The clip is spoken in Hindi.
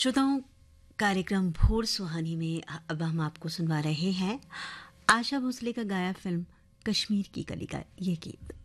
श्रोताओं, कार्यक्रम भोर सुहानी में अब हम आपको सुनवा रहे हैं आशा भोसले का गाया फिल्म कश्मीर की कली का ये गीत।